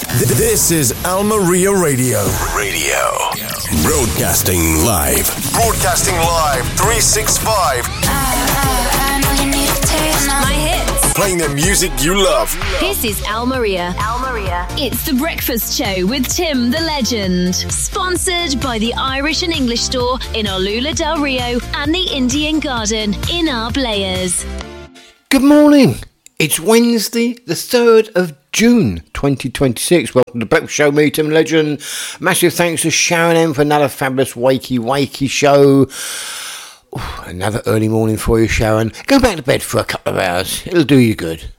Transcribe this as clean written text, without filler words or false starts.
This is Almeria Radio. Broadcasting live. 365. I know you need a taste. My hits. Playing the music you love. This is Almeria. It's The Breakfast Show with Tim the Legend. Sponsored by the Irish and English Store in Olula del Rio and the Indian Garden in Arblayers. Good morning. It's Wednesday, the 3rd of June 2026. Welcome to The Breakfast Show, me, Tim the Legend. Massive thanks to Sharon M for another fabulous wakey show. Ooh, another early morning for you, Sharon. Go back to bed for a couple of hours. It'll do you good.